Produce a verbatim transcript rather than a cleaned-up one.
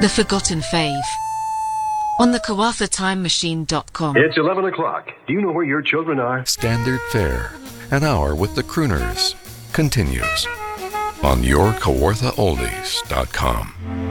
The Forgotten Fave. On the Kawartha Time Machine dot com. It's eleven o'clock. Do you know where your children are? Standard Fare, an hour with the crooners, continues on your Kawartha Oldies dot com.